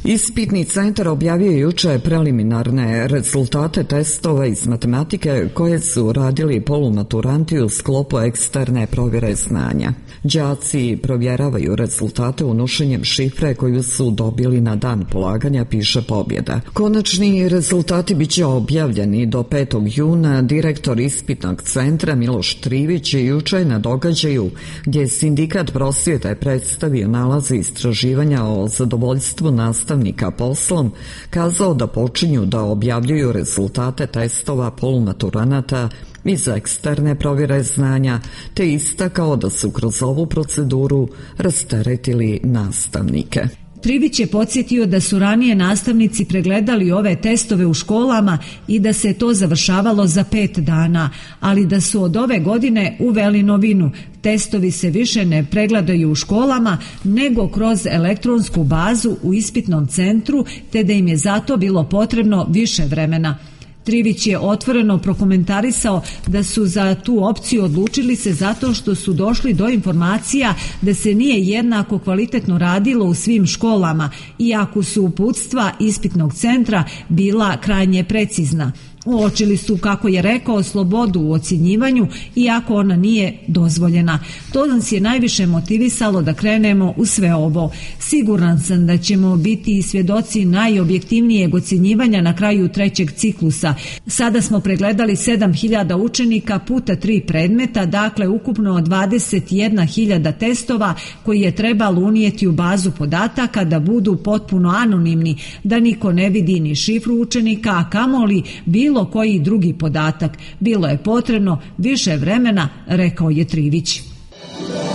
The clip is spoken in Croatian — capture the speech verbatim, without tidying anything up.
Ispitni centar objavio juče preliminarne rezultate testova iz matematike koje su radili polumaturanti u sklopu eksterne provjere znanja. Đaci provjeravaju rezultate unošenjem šifre koju su dobili na dan polaganja, piše Pobjeda. Konačni rezultati biće objavljeni do petog juna. Direktor ispitnog centra Miloš Trivić je juče na događaju gdje je sindikat prosvjete predstavio nalaze istraživanja o zadovoljstvu nastavnika poslom kazao da počinju da objavljuju rezultate testova polumaturanata iz eksterne provjere znanja, te istakao da su kroz ovu proceduru rasteretili nastavnike. Trivić je podsjetio da su ranije nastavnici pregledali ove testove u školama i da se to završavalo za pet dana, ali da su od ove godine uveli novinu. Testovi se više ne pregledaju u školama, nego kroz elektronsku bazu u ispitnom centru, te da im je zato bilo potrebno više vremena. Trivić je otvoreno prokomentarisao da su za tu opciju odlučili se zato što su došli do informacija da se nije jednako kvalitetno radilo u svim školama, iako su uputstva ispitnog centra bila krajnje precizna. Uočili su, kako je rekao, slobodu u ocjenjivanju, iako ona nije dozvoljena. To nas je najviše motivisalo da krenemo u sve ovo. Siguran sam da ćemo biti i svjedoci najobjektivnijeg ocjenjivanja na kraju trećeg ciklusa. Sada smo pregledali sedam hiljada učenika puta tri predmeta, dakle ukupno dvadeset jedna hiljada testova koji je trebalo unijeti u bazu podataka da budu potpuno anonimni, da niko ne vidi ni šifru učenika, a kamoli bilo bilo koji drugi podatak. Bilo je potrebno više vremena, rekao je Trivić.